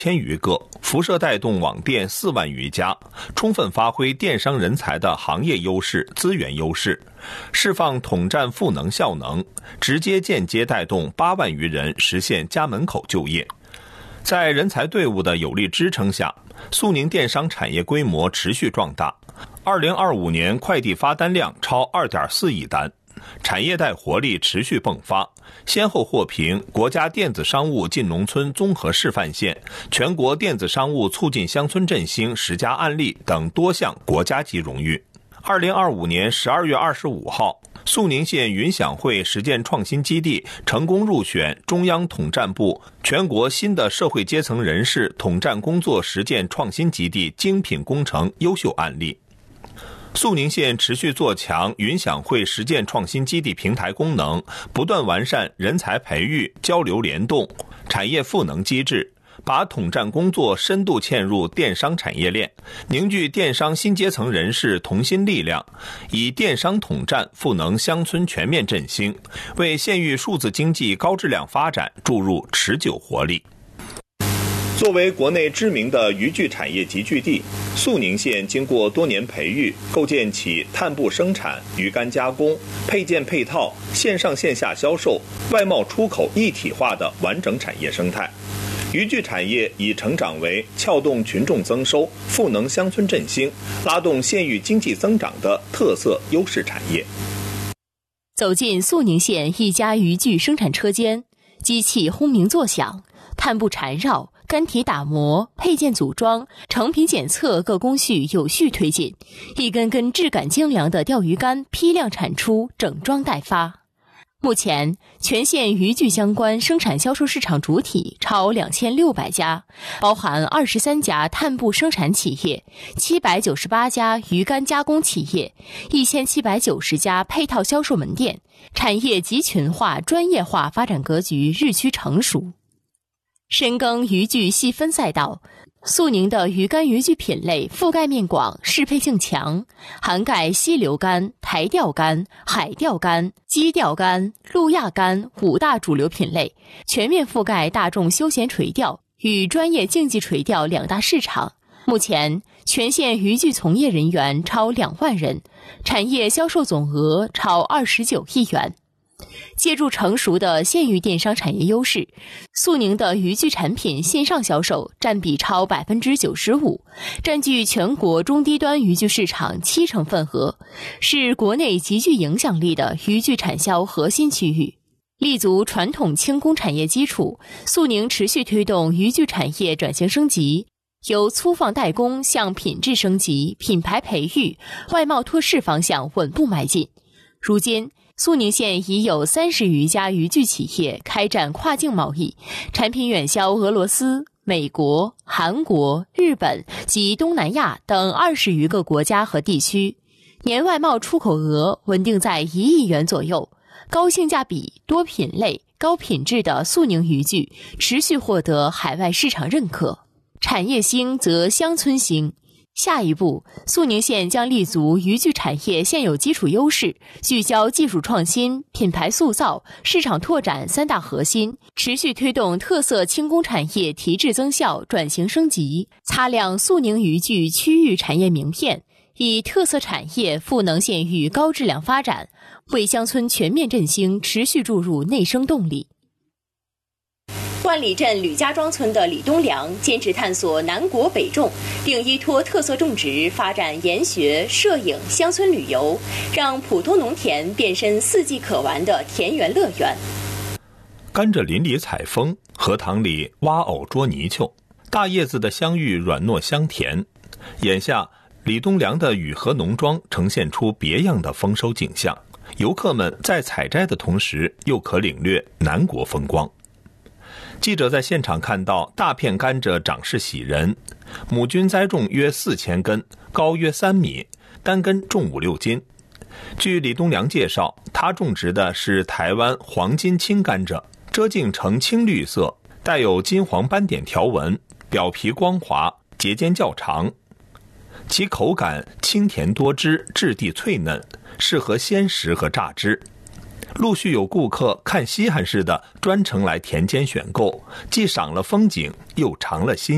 1000余个，辐射带动网店4万余家，充分发挥电商人才的行业优势、资源优势，释放统战赋能效能，直接间接带动8万余人实现家门口就业。在人才队伍的有力支撑下，苏宁电商产业规模持续壮大。2025年快递发单量超2.4亿单，产业带活力持续迸发，先后获评国家电子商务进农村综合示范县、全国电子商务促进乡村振兴10佳案例等多项国家级荣誉。2025年12月25号，肃宁县云享会实践创新基地成功入选中央统战部全国新的社会阶层人士统战工作实践创新基地精品工程优秀案例。肃宁县持续做强云享会实践创新基地平台功能，不断完善人才培育、交流联动、产业赋能机制，把统战工作深度嵌入电商产业链，凝聚电商新阶层人士同心力量，以电商统战赋能乡村全面振兴，为县域数字经济高质量发展注入持久活力。作为国内知名的渔具产业集聚地，肃宁县经过多年培育，构建起碳布生产、鱼竿加工、配件配套、线上线下销售、外贸出口一体化的完整产业生态。渔具产业已成长为撬动群众增收、赋能乡村振兴、拉动县域经济增长的特色优势产业。 走进肃宁县一家渔具生产车间，机器轰鸣作响，碳布缠绕、干体打磨、配件组装、成品检测各工序有序推进，一根根质感精良的钓鱼竿批量产出，整装待发。目前，全县渔具相关生产销售市场主体超2600家，包含23家碳布生产企业、798家鱼竿加工企业、1790家配套销售门店，产业集群化、专业化发展格局日趋成熟。深耕渔具细分赛道，肃宁的鱼竿渔具品类覆盖面广，适配性强，涵盖溪流竿、台钓竿、海钓竿、矶钓竿、路亚竿5大主流品类，全面覆盖大众休闲垂钓与专业竞技垂钓2大市场。目前，全县渔具从业人员超2万人，产业销售总额超29亿元。借助成熟的县域电商产业优势，肃宁的渔具产品线上销售占比超 95%， 占据全国中低端渔具市场70%份额，是国内极具影响力的渔具产销核心区域。立足传统轻工产业基础，肃宁持续推动渔具产业转型升级，由粗放代工向品质升级、品牌培育、外贸拓市方向稳步迈进。如今，肃宁县已有30余家渔具企业开展跨境贸易，产品远销俄罗斯、美国、韩国、日本及东南亚等20余个国家和地区，年外贸出口额稳定在1亿元左右。高性价比、多品类、高品质的肃宁渔具持续获得海外市场认可。产业兴则乡村兴。下一步，肃宁县将立足渔具产业现有基础优势，聚焦技术创新、品牌塑造、市场拓展3大核心，持续推动特色轻工产业提质增效、转型升级，擦亮肃宁渔具区域产业名片，以特色产业赋能县域高质量发展，为乡村全面振兴持续注入内生动力。万里镇吕家庄村的李东良坚持探索南国北种，并依托特色种植发展研学、摄影、乡村旅游，让普通农田变身4季可玩的田园乐园。 甘蔗林里采风，荷塘里挖藕捉泥鳅，大叶子的香芋软糯香甜。眼下，李东良的雨荷农庄呈现出别样的丰收景象，游客们在采摘的同时，又可领略南国风光。记者在现场看到大片甘蔗长势喜人，母菌栽种约4000根，高约3米，单根重5-6斤。据李东良介绍，他种植的是台湾黄金青甘蔗，遮茎呈青绿色，带有金黄斑点条纹，表皮光滑，节间较长，其口感清甜多汁，质地脆嫩，适合鲜食和榨汁。陆续有顾客看稀罕似的专程来田间选购，既赏了风景，又尝了新